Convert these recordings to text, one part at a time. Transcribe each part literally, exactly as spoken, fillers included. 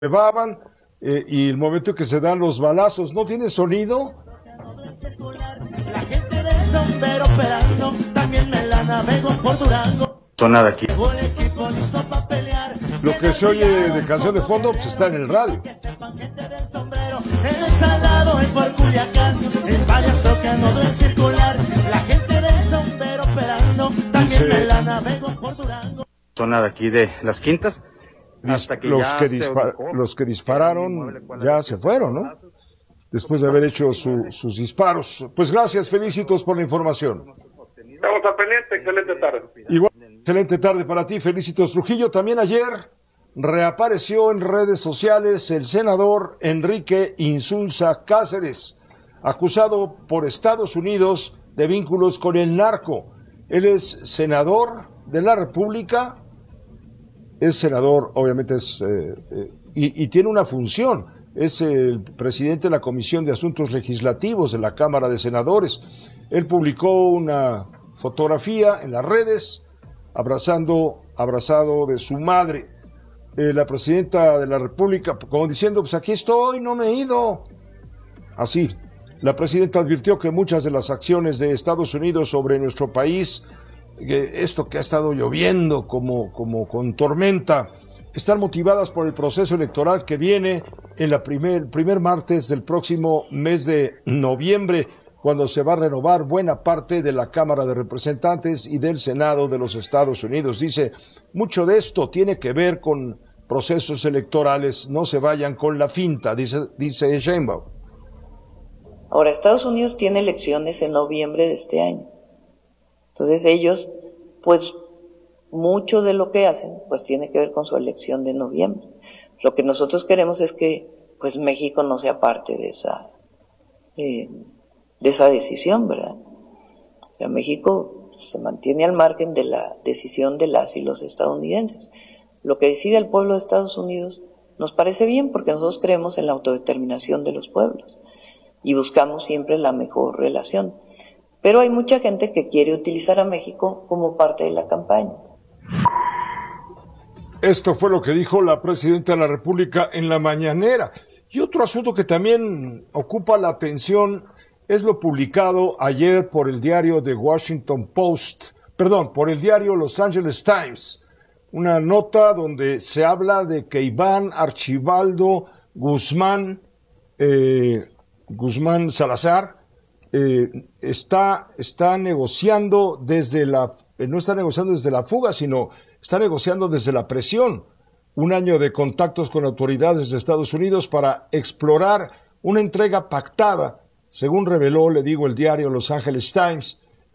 llevaban eh, y el momento que se dan los balazos. ¿No tiene sonido? La gente del sombrero operando, también me la navego por Durango. Zona de aquí. Lo que se oye de canción de fondo pues está en el radio. Que sepan gente del sombrero, en el Salado, en por Culiacán, en varias tocan no deben circular. La gente del sombrero operando, también Dice, me la navego por Durango. Zona de aquí de Las Quintas. Hasta que los, ya que se dispar, ubicó, los que dispararon ya se fueron, ¿no? Después de haber hecho su, sus disparos. Pues gracias, Felicitos, por la información. Estamos a pendiente, excelente tarde. Igual, excelente tarde para ti, Felicitos Trujillo. También ayer reapareció en redes sociales el senador Enrique Insulza Cáceres, acusado por Estados Unidos de vínculos con el narco. Él es senador de la República, es senador, obviamente es, eh, eh, y, y tiene una función, es el presidente de la Comisión de Asuntos Legislativos de la Cámara de Senadores. Él publicó una fotografía en las redes abrazando, abrazado de su madre, eh, la presidenta de la República, como diciendo, pues aquí estoy, no me he ido. Así, la presidenta advirtió que muchas de las acciones de Estados Unidos sobre nuestro país, que esto que ha estado lloviendo como, como con tormenta, están motivadas por el proceso electoral que viene en la primer, primer martes del próximo mes de noviembre, cuando se va a renovar buena parte de la Cámara de Representantes y del Senado de los Estados Unidos. Dice, mucho de esto tiene que ver con procesos electorales, no se vayan con la finta, dice, dice Sheinbaum. Ahora, Estados Unidos tiene elecciones en noviembre de este año. Entonces ellos, pues, mucho de lo que hacen, pues tiene que ver con su elección de noviembre. Lo que nosotros queremos es que, pues, México no sea parte de esa, eh, de esa decisión, ¿verdad? O sea, México se mantiene al margen de la decisión de las y los estadounidenses. Lo que decide el pueblo de Estados Unidos nos parece bien porque nosotros creemos en la autodeterminación de los pueblos y buscamos siempre la mejor relación. Pero hay mucha gente que quiere utilizar a México como parte de la campaña. Esto fue lo que dijo la presidenta de la República en la mañanera. Y otro asunto que también ocupa la atención es lo publicado ayer por el diario The Washington Post, perdón, por el diario Los Angeles Times. Una nota donde se habla de que Iván Archibaldo Guzmán, eh, Guzmán Salazar, Eh, está, está negociando desde la, eh, no está negociando desde la fuga, sino está negociando desde la presión. Un año de contactos con autoridades de Estados Unidos para explorar una entrega pactada. Según reveló, le digo, el diario Los Angeles Times,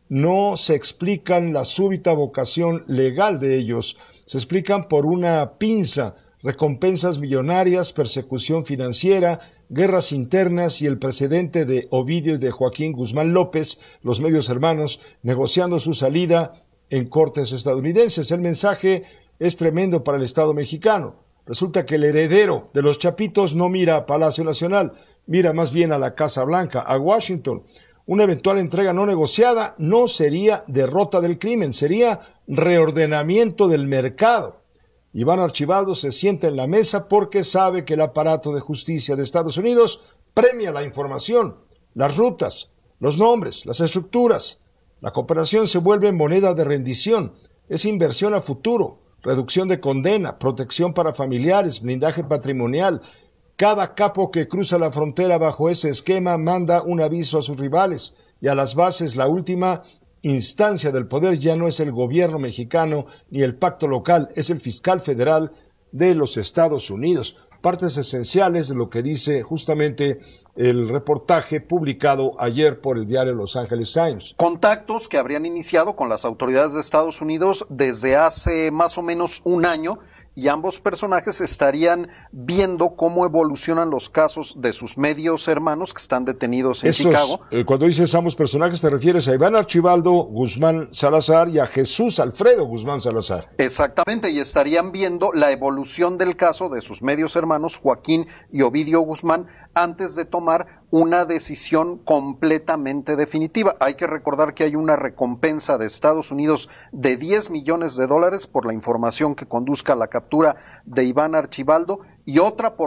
no se explican la súbita vocación legal de ellos. Se explican por una pinza, recompensas millonarias, persecución financiera, guerras internas y el precedente de Ovidio y de Joaquín Guzmán López, los medios hermanos, negociando su salida en cortes estadounidenses. El mensaje es tremendo para el Estado mexicano. Resulta que el heredero de los Chapitos no mira a Palacio Nacional, mira más bien a la Casa Blanca, a Washington. Una eventual entrega no negociada no sería derrota del crimen, sería reordenamiento del mercado. Iván Archibaldo se sienta en la mesa porque sabe que el aparato de justicia de Estados Unidos premia la información, las rutas, los nombres, las estructuras. La cooperación se vuelve moneda de rendición, es inversión a futuro, reducción de condena, protección para familiares, blindaje patrimonial. Cada capo que cruza la frontera bajo ese esquema manda un aviso a sus rivales y a las bases. La última instancia del poder ya no es el gobierno mexicano ni el pacto local, es el fiscal federal de los Estados Unidos. Partes esenciales de lo que dice justamente el reportaje publicado ayer por el diario Los Angeles Times. Contactos que habrían iniciado con las autoridades de Estados Unidos desde hace más o menos un año, y ambos personajes estarían viendo cómo evolucionan los casos de sus medios hermanos que están detenidos en Esos, Chicago. Eh, cuando dices ambos personajes te refieres a Iván Archibaldo Guzmán Salazar y a Jesús Alfredo Guzmán Salazar. Exactamente, y estarían viendo la evolución del caso de sus medios hermanos Joaquín y Ovidio Guzmán antes de tomar una decisión completamente definitiva. Hay que recordar que hay una recompensa de Estados Unidos de diez millones de dólares por la información que conduzca a la captura de Iván Archibaldo y otra por